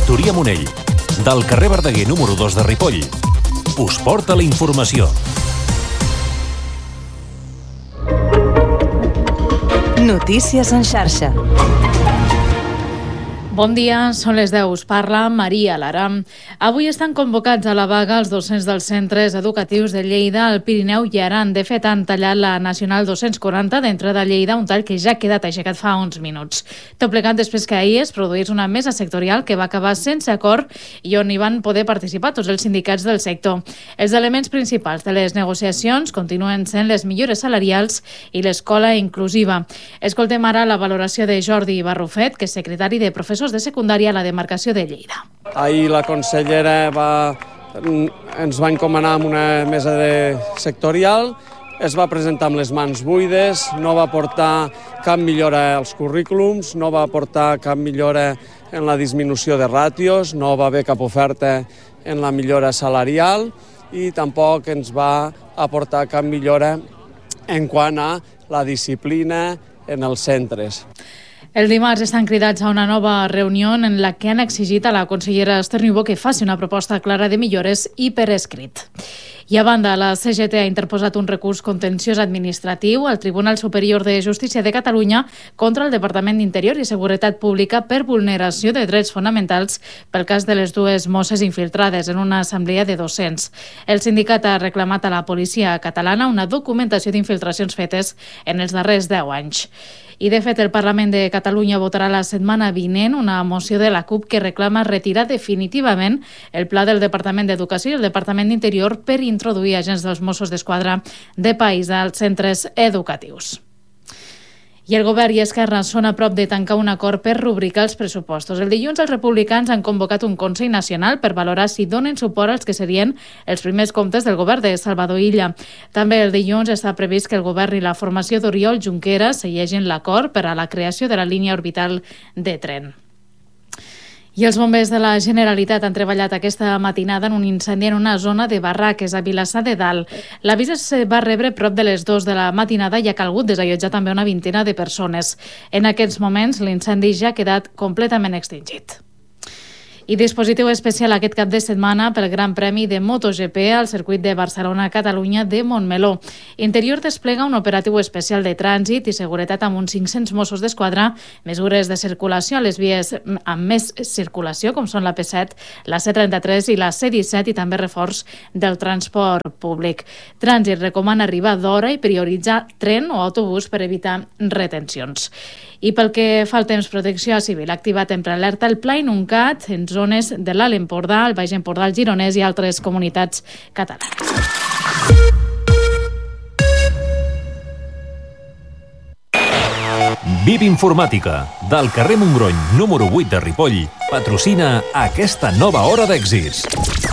Factoria Monell, del carrer Verdaguer número 2 de Ripoll. Us porta la informació. Notícies en xarxa. Bon dia, són les 10. Us parla Maria Lara. Avui estan convocats a la vaga els docents dels centres educatius de Lleida, el Pirineu i Aran. De fet, han tallat la Nacional 240 d'entrada a Lleida, un tall que ja ha quedat aixecat fa uns minuts. Tot plegat després que ahir es produís una mesa sectorial que va acabar sense acord i on hi van poder participar tots els sindicats del sector. Els elements principals de les negociacions continuen sent les millores salarials i l'escola inclusiva. Escoltem ara la valoració de Jordi Barrufet, que és secretari de Professors de Secundària a la demarcació de Lleida. Ahir la consellera ens va encomanar amb una mesa sectorial, es va presentar amb les mans buides, no va portar cap millora als currículums, no va portar cap millora en la disminució de ràtios, no va haver cap oferta en la millora salarial i tampoc ens va aportar cap millora en quant a la disciplina en els centres. El dimarts estan cridats a una nova reunió en la que han exigit a la consellera Esther Niubó que faci una proposta clara de millores i per escrit. I a banda, la CGT ha interposat un recurs contenciós administratiu al Tribunal Superior de Justícia de Catalunya contra el Departament d'Interior i Seguretat Pública per vulneració de drets fonamentals pel cas de les dues mosses infiltrades en una assemblea de docents. El sindicat ha reclamat a la policia catalana una documentació d'infiltracions fetes en els darrers 10 anys. I, de fet, el Parlament de Catalunya votarà la setmana vinent una moció de la CUP que reclama retirar definitivament el pla del Departament d'Educació i el Departament d'Interior per introduir agents dels Mossos d'Esquadra de país als centres educatius. I el govern i Esquerra són a prop de tancar un acord per rubricar els pressupostos. El dilluns els republicans han convocat un Consell Nacional per valorar si donen suport als que serien els primers comptes del govern de Salvador Illa. També el dilluns està previst que el govern i la formació d'Oriol Junqueras segueixin l'acord per a la creació de la línia orbital de tren. I els bombers de la Generalitat han treballat aquesta matinada en un incendi en una zona de barraques a Vilassar de Dalt. L'avís es va rebre prop de les 2 de la matinada i ha calgut desallotjar també una vintena de persones. En aquests moments l'incendi ja ha quedat completament extingit. I dispositiu especial aquest cap de setmana pel Gran Premi de MotoGP al circuit de Barcelona-Catalunya de Montmeló. Interior desplega un operatiu especial de trànsit i seguretat amb uns 500 Mossos d'Esquadra, mesures de circulació a les vies amb més circulació, com són la P7, la C33 i la C17, i també reforç del transport públic. Trànsit recomana arribar d'hora i prioritzar tren o autobús per evitar retencions. I pel que fa al temps, Protecció Civil ha activat en prealerta el Pla Inuncat en zones de l'Alt Empordà, el Baix Empordà, el Gironès i altres comunitats catalanes. VIP Informàtica, del carrer Montgrony, número 8 de Ripoll, patrocina aquesta nova hora d'èxits.